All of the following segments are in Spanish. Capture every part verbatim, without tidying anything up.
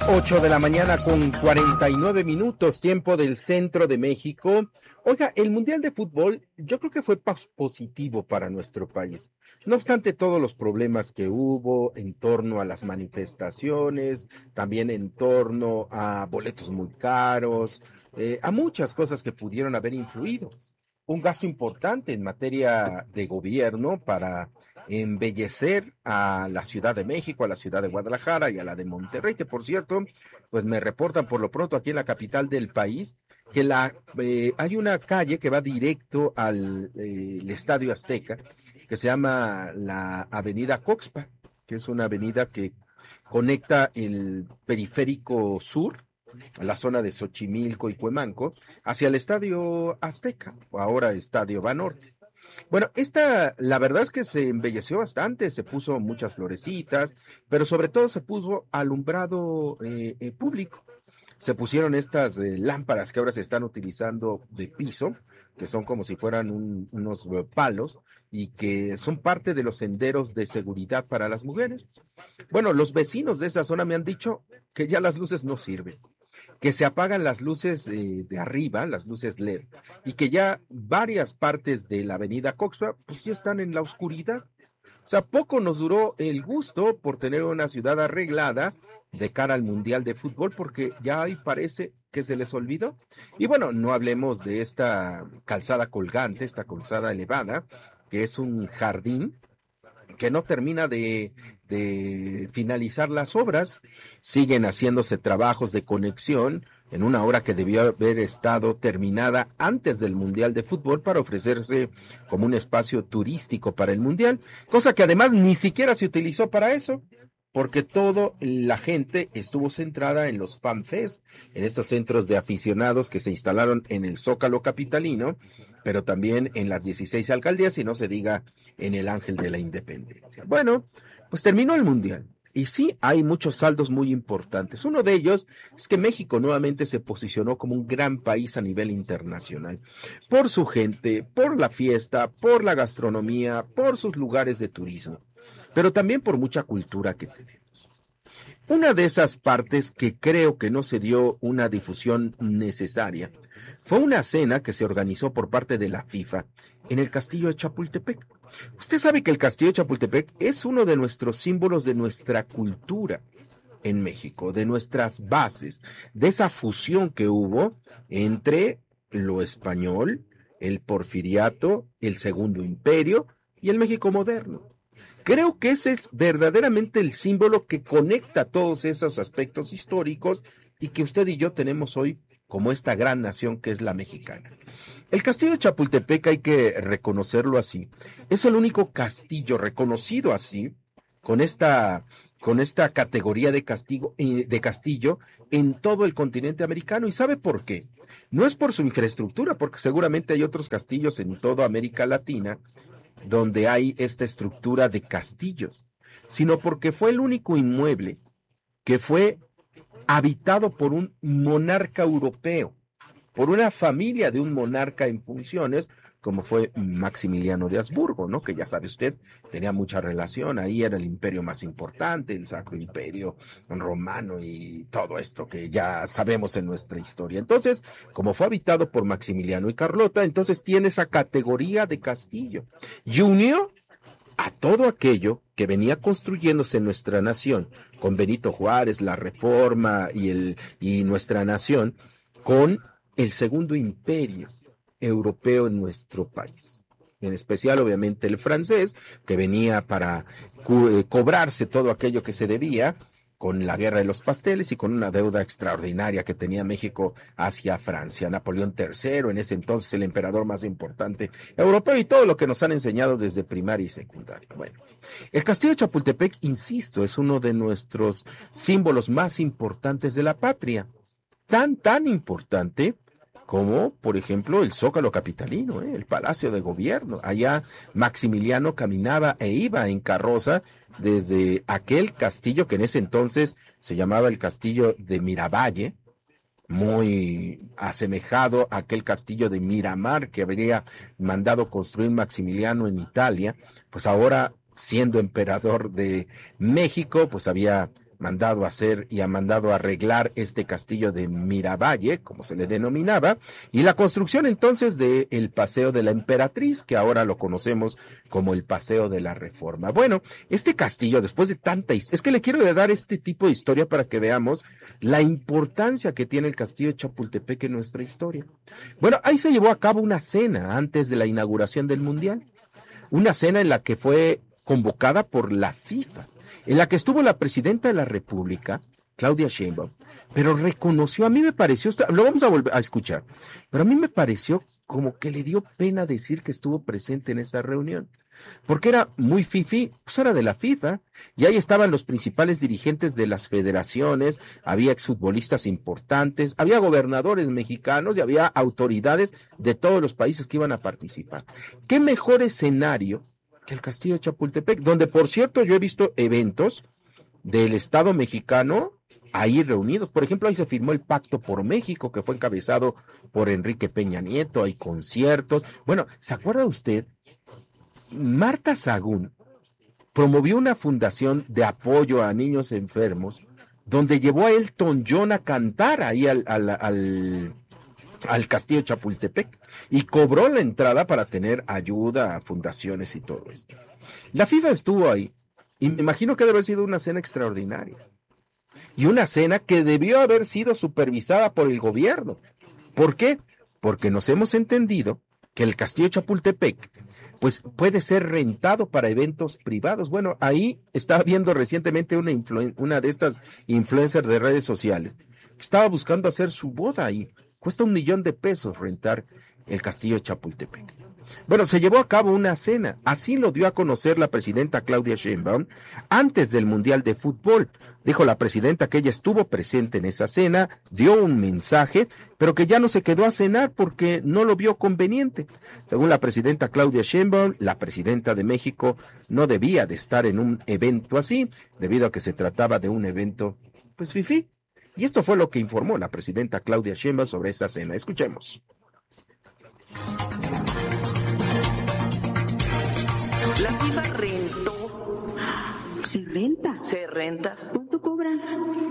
Ocho de la mañana con cuarenta y nueve minutos, tiempo del centro de México. Oiga, el Mundial de Fútbol yo creo que fue positivo para nuestro país. No obstante todos los problemas que hubo en torno a las manifestaciones, también en torno a boletos muy caros, eh, a muchas cosas que pudieron haber influido. Un gasto importante en materia de gobierno para embellecer a la Ciudad de México, a la ciudad de Guadalajara y a la de Monterrey, que por cierto, pues me reportan por lo pronto aquí en la capital del país, que la eh, hay una calle que va directo al eh, el Estadio Azteca, que se llama la Avenida Coxpa, que es una avenida que conecta el periférico sur, la zona de Xochimilco y Cuemanco, hacia el Estadio Azteca, o ahora Estadio Banorte. Bueno, esta, la verdad es que se embelleció bastante, se puso muchas florecitas, pero sobre todo se puso alumbrado eh, eh, público. Se pusieron estas eh, lámparas que ahora se están utilizando de piso, que son como si fueran un, unos uh, palos y que son parte de los senderos de seguridad para las mujeres. Bueno, los vecinos de esa zona me han dicho que ya las luces no sirven, que se apagan las luces eh, de arriba, las luces L E D, y que ya varias partes de la avenida Coxpa pues ya están en la oscuridad. O sea, poco nos duró el gusto por tener una ciudad arreglada de cara al Mundial de Fútbol, porque ya ahí parece que se les olvidó. Y bueno, no hablemos de esta calzada colgante, esta calzada elevada, que es un jardín que no termina de, de finalizar las obras. Siguen haciéndose trabajos de conexión en una obra que debió haber estado terminada antes del Mundial de Fútbol para ofrecerse como un espacio turístico para el Mundial, cosa que además ni siquiera se utilizó para eso, porque toda la gente estuvo centrada en los FanFest, en estos centros de aficionados que se instalaron en el Zócalo capitalino, pero también en las dieciséis alcaldías, y no se diga en el Ángel de la Independencia. Bueno, pues terminó el Mundial. Y sí, hay muchos saldos muy importantes. Uno de ellos es que México nuevamente se posicionó como un gran país a nivel internacional, por su gente, por la fiesta, por la gastronomía, por sus lugares de turismo, pero también por mucha cultura que tenemos. Una de esas partes que creo que no se dio una difusión necesaria fue una cena que se organizó por parte de la FIFA en el Castillo de Chapultepec. Usted sabe que el Castillo de Chapultepec es uno de nuestros símbolos de nuestra cultura en México, de nuestras bases, de esa fusión que hubo entre lo español, el porfiriato, el Segundo Imperio y el México moderno. Creo que ese es verdaderamente el símbolo que conecta todos esos aspectos históricos y que usted y yo tenemos hoy como esta gran nación que es la mexicana. El Castillo de Chapultepec, hay que reconocerlo así, es el único castillo reconocido así, con esta, con esta categoría de, castigo, de castillo en todo el continente americano. ¿Y sabe por qué? No es por su infraestructura, porque seguramente hay otros castillos en toda América Latina donde hay esta estructura de castillos, sino porque fue el único inmueble que fue habitado por un monarca europeo, por una familia de un monarca en funciones, como fue Maximiliano de Habsburgo, ¿no? Que ya sabe usted, tenía mucha relación, ahí era el imperio más importante, el Sacro Imperio Romano y todo esto que ya sabemos en nuestra historia. Entonces, como fue habitado por Maximiliano y Carlota, entonces tiene esa categoría de castillo y unió a todo aquello que venía construyéndose en nuestra nación, con Benito Juárez, la Reforma y, el, y nuestra nación, con el Segundo Imperio Europeo en nuestro país. En especial, obviamente, el francés, que venía para co- cobrarse todo aquello que se debía, con la guerra de los pasteles y con una deuda extraordinaria que tenía México hacia Francia. Napoleón tercero, en ese entonces el emperador más importante europeo, y todo lo que nos han enseñado desde primaria y secundaria. Bueno, el Castillo de Chapultepec, insisto, es uno de nuestros símbolos más importantes de la patria. Tan, tan importante como, por ejemplo, el Zócalo capitalino, ¿eh? El Palacio de Gobierno. Allá Maximiliano caminaba e iba en carroza desde aquel castillo que en ese entonces se llamaba el Castillo de Miravalle, muy asemejado a aquel castillo de Miramar que habría mandado construir Maximiliano en Italia. Pues ahora, siendo emperador de México, pues había mandado a hacer y ha mandado a arreglar este castillo de Miravalle, como se le denominaba, y la construcción entonces de el Paseo de la Emperatriz, que ahora lo conocemos como el Paseo de la Reforma. Bueno, este castillo, después de tanta historia, es que le quiero dar este tipo de historia para que veamos la importancia que tiene el castillo de Chapultepec en nuestra historia. Bueno, ahí se llevó a cabo una cena antes de la inauguración del Mundial, una cena en la que fue convocada por la FIFA, en la que estuvo la presidenta de la República, Claudia Sheinbaum, pero reconoció, a mí me pareció, lo vamos a volver a escuchar, pero a mí me pareció como que le dio pena decir que estuvo presente en esa reunión, porque era muy fifí, pues era de la FIFA, y ahí estaban los principales dirigentes de las federaciones, había exfutbolistas importantes, había gobernadores mexicanos y había autoridades de todos los países que iban a participar. ¿Qué mejor escenario que el castillo de Chapultepec, donde por cierto yo he visto eventos del Estado mexicano ahí reunidos? Por ejemplo, ahí se firmó el Pacto por México, que fue encabezado por Enrique Peña Nieto, hay conciertos. Bueno, ¿se acuerda usted? Marta Sagún promovió una fundación de apoyo a niños enfermos, donde llevó a Elton John a cantar ahí al, al, al al castillo de Chapultepec y cobró la entrada para tener ayuda a fundaciones y todo esto. La FIFA estuvo ahí y me imagino que debe haber sido una cena extraordinaria y una cena que debió haber sido supervisada por el gobierno. ¿Por qué? Porque nos hemos entendido que el castillo de Chapultepec pues puede ser rentado para eventos privados. Bueno, ahí estaba viendo recientemente una, influen- una de estas influencers de redes sociales que estaba buscando hacer su boda ahí. Cuesta un millón de pesos rentar el castillo de Chapultepec. Bueno, se llevó a cabo una cena, así lo dio a conocer la presidenta Claudia Sheinbaum antes del Mundial de Fútbol. Dijo la presidenta que ella estuvo presente en esa cena, dio un mensaje, pero que ya no se quedó a cenar porque no lo vio conveniente. Según la presidenta Claudia Sheinbaum, la presidenta de México no debía de estar en un evento así, debido a que se trataba de un evento, pues fifí. Y esto fue lo que informó la presidenta Claudia Sheinbaum sobre esa cena. Escuchemos. La FIFA rentó. ¿Se renta? Se renta. ¿Cuánto cobran?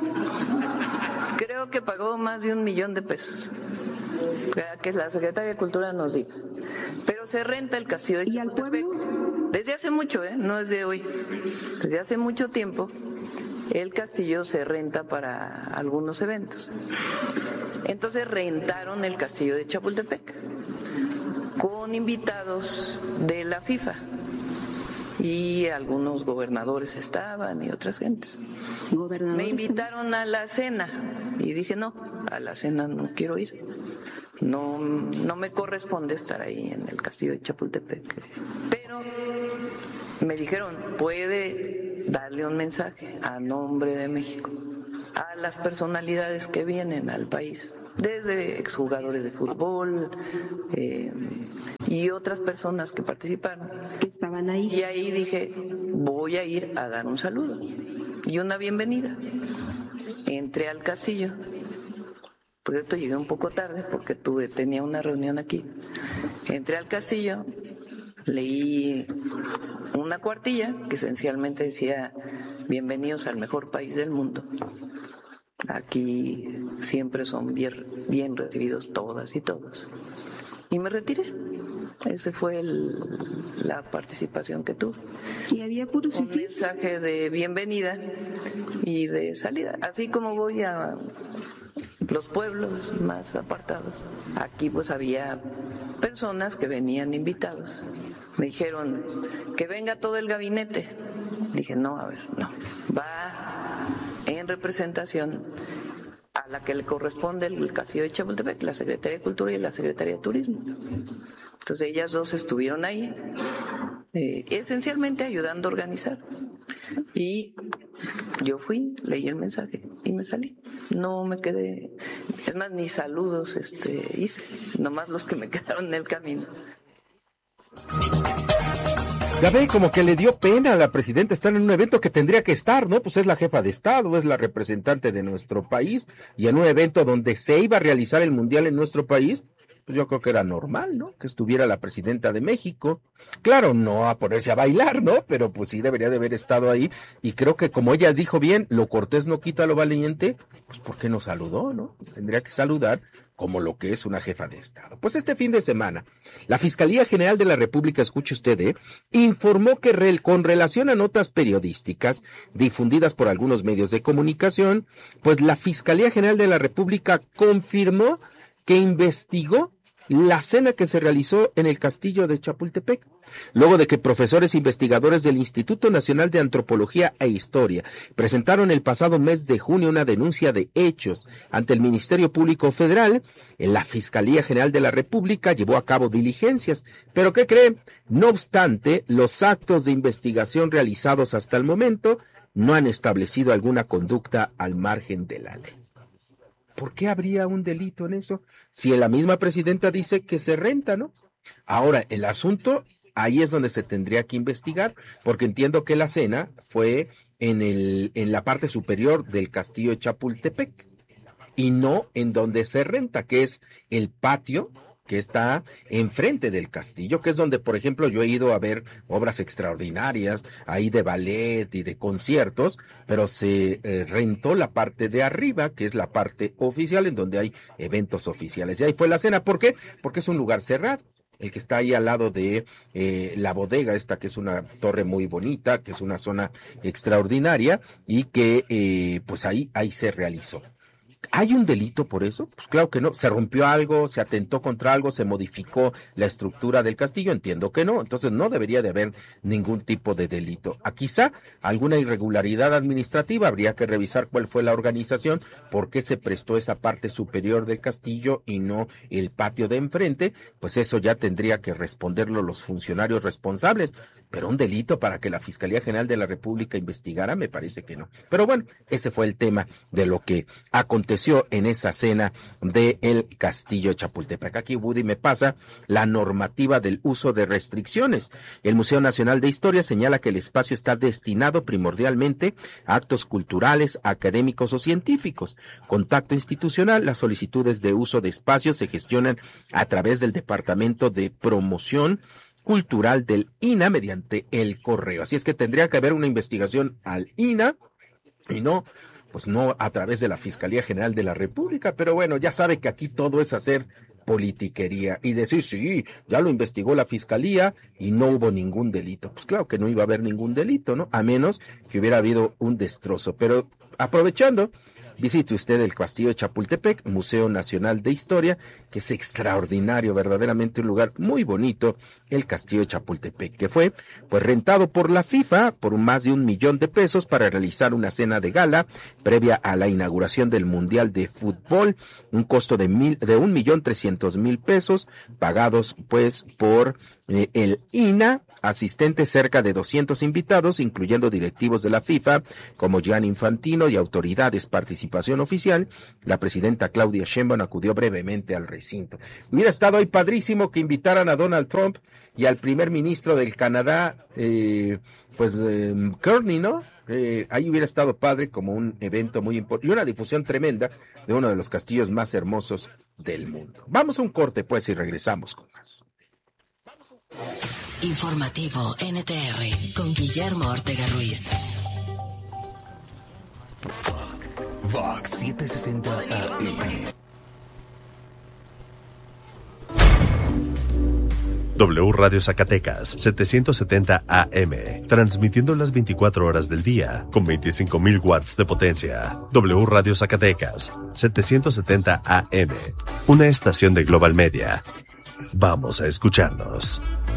Creo que pagó más de un millón de pesos. Que la Secretaría de Cultura nos diga. Pero se renta el castillo de ¿Y al Chapultepec. pueblo? Desde hace mucho, ¿eh? No es de hoy. Desde hace mucho tiempo. El castillo se renta para algunos eventos. Entonces rentaron el castillo de Chapultepec con invitados de la FIFA y algunos gobernadores estaban y otras gentes. Me invitaron a la cena y dije no, a la cena no quiero ir. No, no me corresponde estar ahí en el castillo de Chapultepec. Pero me dijeron, puede darle un mensaje a nombre de México a las personalidades que vienen al país, desde exjugadores de fútbol eh, y otras personas que participaron. Que estaban ahí. Y ahí dije, voy a ir a dar un saludo y una bienvenida. Entré al castillo. Por cierto, llegué un poco tarde porque tuve, tenía una reunión aquí. Entré al castillo, leí una cuartilla que esencialmente decía bienvenidos al mejor país del mundo. Aquí siempre son bien, bien recibidos todas y todos. Y me retiré. Esa fue el, la participación que tuve. Y había puros un fifís. mensaje de bienvenida y de salida. Así como voy a los pueblos más apartados. Aquí pues había personas que venían invitados. Me dijeron que venga todo el gabinete. Dije, no, a ver, no. Va en representación a la que le corresponde el castillo de Chapultepec, la Secretaría de Cultura y la Secretaría de Turismo. Entonces ellas dos estuvieron ahí, eh, esencialmente ayudando a organizar. Y yo fui, leí el mensaje y me salí. No me quedé, es más, ni saludos este, hice, nomás los que me quedaron en el camino. Ya ve, como que le dio pena a la presidenta estar en un evento que tendría que estar, ¿no? Pues es la jefa de Estado, es la representante de nuestro país, y en un evento donde se iba a realizar el Mundial en nuestro país, pues yo creo que era normal, ¿no? Que estuviera la presidenta de México. Claro, no a ponerse a bailar, ¿no? Pero pues sí debería de haber estado ahí. Y creo que como ella dijo bien, lo cortés no quita lo valiente, pues ¿por qué no saludó, no? Tendría que saludar como lo que es una jefa de Estado. Pues este fin de semana, la Fiscalía General de la República, escuche usted, ¿eh? informó que re- con relación a notas periodísticas difundidas por algunos medios de comunicación, pues la Fiscalía General de la República confirmó que investigó la cena que se realizó en el castillo de Chapultepec, luego de que profesores investigadores del Instituto Nacional de Antropología e Historia presentaron el pasado mes de junio una denuncia de hechos ante el Ministerio Público Federal. La Fiscalía General de la República llevó a cabo diligencias, pero ¿qué cree? No obstante, los actos de investigación realizados hasta el momento no han establecido alguna conducta al margen de la ley. ¿Por qué habría un delito en eso? Si la misma presidenta dice que se renta, ¿no? Ahora, el asunto, ahí es donde se tendría que investigar, porque entiendo que la cena fue en el, en la parte superior del castillo de Chapultepec, y no en donde se renta, que es el patio que está enfrente del castillo, que es donde, por ejemplo, yo he ido a ver obras extraordinarias, ahí de ballet y de conciertos, pero se eh, rentó la parte de arriba, que es la parte oficial, en donde hay eventos oficiales. Y ahí fue la cena. ¿Por qué? Porque es un lugar cerrado. El que está ahí al lado de eh, la bodega esta, que es una torre muy bonita, que es una zona extraordinaria, y que eh, pues ahí, ahí se realizó. ¿Hay un delito por eso? Pues claro que no. ¿Se rompió algo? ¿Se atentó contra algo? ¿Se modificó la estructura del castillo? Entiendo que no. Entonces no debería de haber ningún tipo de delito. A quizá alguna irregularidad administrativa. Habría que revisar cuál fue la organización, por qué se prestó esa parte superior del castillo y no el patio de enfrente. Pues eso ya tendría que responderlo los funcionarios responsables. Pero un delito para que la Fiscalía General de la República investigara, me parece que no. Pero bueno, ese fue el tema de lo que aconteció en esa cena del Castillo de Chapultepec. Aquí Woody me pasa la normativa del uso de restricciones. El Museo Nacional de Historia señala que el espacio está destinado primordialmente a actos culturales, académicos o científicos. Contacto institucional, las solicitudes de uso de espacios se gestionan a través del Departamento de Promoción Cultural del I N A mediante el correo. Así es que tendría que haber una investigación al I N A y no, pues no a través de la Fiscalía General de la República. Pero bueno, ya sabe que aquí todo es hacer politiquería y decir, sí, ya lo investigó la Fiscalía y no hubo ningún delito. Pues claro que no iba a haber ningún delito, ¿no? A menos que hubiera habido un destrozo. Pero aprovechando, visite usted el Castillo de Chapultepec, Museo Nacional de Historia, que es extraordinario, verdaderamente un lugar muy bonito, el Castillo de Chapultepec, que fue pues rentado por la FIFA por más de un millón de pesos para realizar una cena de gala previa a la inauguración del Mundial de Fútbol, un costo de mil, de un millón trescientos mil pesos, pagados pues por eh, el I N A, asistentes cerca de doscientos invitados, incluyendo directivos de la FIFA, como Gianni Infantino y autoridades. Participación oficial, la presidenta Claudia Sheinbaum acudió brevemente al recinto. Hubiera estado ahí padrísimo que invitaran a Donald Trump y al primer ministro del Canadá, eh, pues eh, Kearney, ¿no? Eh, ahí hubiera estado padre como un evento muy importante y una difusión tremenda de uno de los castillos más hermosos del mundo. Vamos a un corte pues y regresamos con más. Informativo N T R con Guillermo Ortega Ruiz. Vox setecientos sesenta A M. W Radio Zacatecas setecientos setenta A M, transmitiendo las veinticuatro horas del día con veinticinco mil watts de potencia. W Radio Zacatecas setecientos setenta A M, una estación de Global Media. Vamos a escucharnos.